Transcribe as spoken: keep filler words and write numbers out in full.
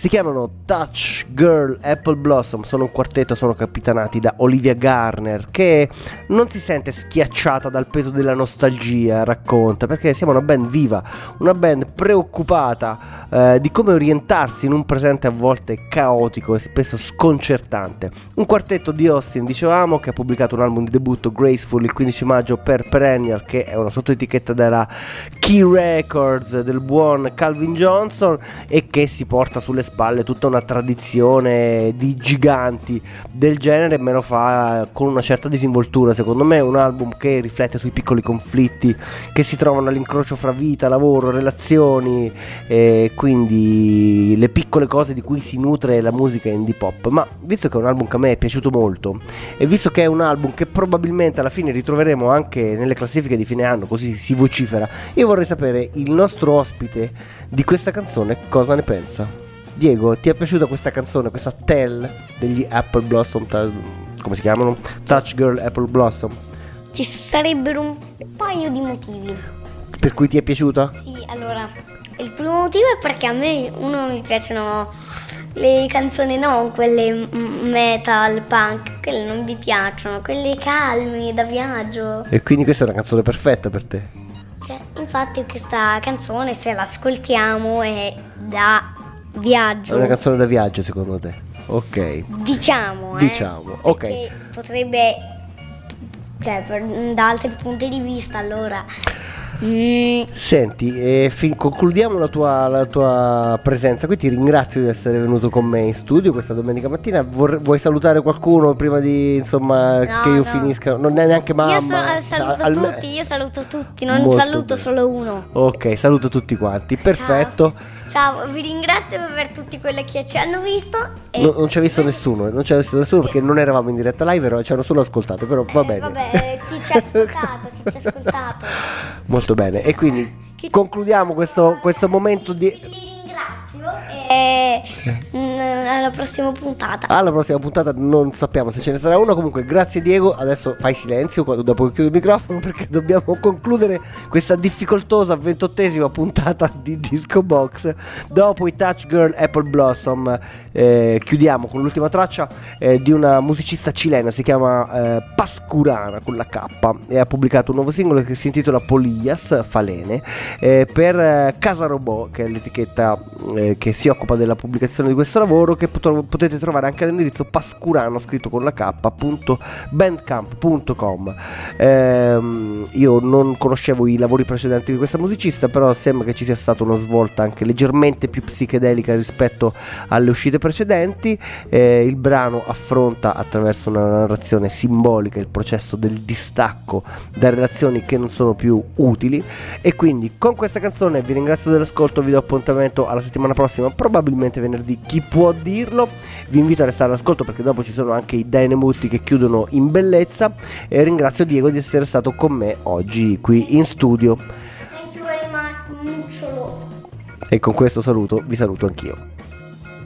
Si chiamano Touch Girl Apple Blossom, sono un quartetto, sono capitanati da Olivia Garner, che non si sente schiacciata dal peso della nostalgia, racconta, perché siamo una band viva, una band preoccupata eh, di come orientarsi in un presente a volte caotico e spesso sconcertante. Un quartetto di Austin, dicevamo, che ha pubblicato un album di debutto, Graceful, il quindici maggio per Perennial, che è una sottoetichetta della Key Records del buon Calvin Johnson, e che si porta sulle spalle tutta una tradizione di giganti del genere, me lo fa con una certa disinvoltura. Secondo me è un album che riflette sui piccoli conflitti che si trovano all'incrocio fra vita, lavoro, relazioni, e quindi le piccole cose di cui si nutre la musica indie pop. Ma visto che è un album che a me è piaciuto molto, e visto che è un album che probabilmente alla fine ritroveremo anche nelle classifiche di fine anno, così si vocifera, io vorrei sapere il nostro ospite di questa canzone cosa ne pensa. Diego, ti è piaciuta questa canzone, questa Tell degli Apple Blossom, ta- come si chiamano? Touch Girl Apple Blossom? Ci sarebbero un paio di motivi. Per cui ti è piaciuta? Sì, allora, il primo motivo è perché a me, uno, mi piacciono le canzoni, non quelle metal, punk, quelle non mi piacciono, quelle calme, da viaggio. E quindi questa è una canzone perfetta per te? Cioè, infatti questa canzone, se l'ascoltiamo, è da viaggio. È una canzone da viaggio secondo te? Ok. Diciamo, eh. Diciamo, ok. Perché potrebbe, cioè, per, da altri punti di vista, allora... Mm. Senti, eh, fin- concludiamo la tua, la tua presenza qui. Ti ringrazio di essere venuto con me in studio questa domenica mattina. Vor- vuoi salutare qualcuno prima di, insomma, No, che io no. finisca? Non è neanche mamma. Io so- saluto Al- tutti, io saluto tutti, non Molto saluto bene. solo uno. Ok, saluto tutti quanti. Perfetto. Ciao, vi ringrazio per tutti quelli che ci hanno visto. E... No, non ci ha visto nessuno, non ci ha visto nessuno perché non eravamo in diretta live, però ci hanno solo ascoltato, però va Eh, bene. vabbè, chi ci ha ascoltato, chi ci ha ascoltato. Molto bene, e quindi Chi- concludiamo questo, questo momento di... Li ringrazio e mm, alla prossima puntata. Alla prossima puntata non sappiamo se ce ne sarà una. Comunque grazie Diego, adesso fai silenzio quando, dopo che chiudo il microfono, perché dobbiamo concludere questa difficoltosa ventottesima puntata di Disco Box. Dopo i Touch Girl Apple Blossom eh, chiudiamo con l'ultima traccia eh, di una musicista cilena, si chiama eh, Pascurana con la K, e ha pubblicato un nuovo singolo che si intitola Polias Falene eh, per eh, Casa Robot, che è l'etichetta eh, che si occupa della pubblicazione di questo lavoro, che pot- potete trovare anche all'indirizzo pascurano scritto con la K punto bandcamp punto com. ehm, io non conoscevo i lavori precedenti di questa musicista, però sembra che ci sia stata una svolta anche leggermente più psichedelica rispetto alle uscite precedenti. Eh, il brano affronta attraverso una narrazione simbolica il processo del distacco da relazioni che non sono più utili, e quindi con questa canzone vi ringrazio dell'ascolto, vi do appuntamento alla settimana prossima, probabilmente venerdì, chi può dirlo. Vi invito a restare all'ascolto perché dopo ci sono anche i Dynamutti che chiudono in bellezza, e ringrazio Diego di essere stato con me oggi qui in studio, Thank you very much. e con questo saluto vi saluto anch'io.